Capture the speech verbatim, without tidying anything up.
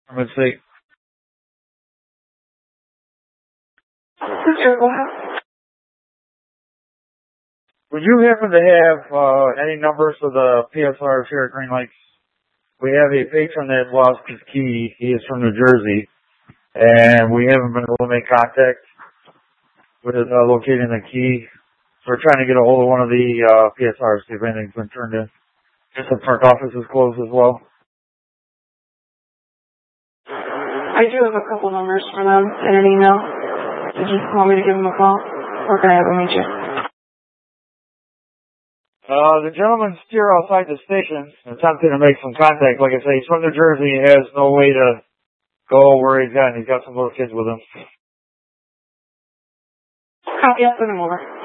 Let's see. Would you happen to have uh, any numbers of the P S Rs here at Green Lakes? We have a patron that lost his key. He is from New Jersey, and we haven't been able to make contact with uh, locating the key. So we're trying to get a hold of one of the uh, P S Rs, see if anything's been turned in. Just the front office is closed as well. I do have a couple numbers for them in an email. Did you want me to give them a call? Or can I have them meet you? Uh, the gentleman's here outside the station, attempting to make some contact. Like I say, he's from New Jersey. He has no way to go where he's at, and he's got some little kids with him. Copy, I'll send him over.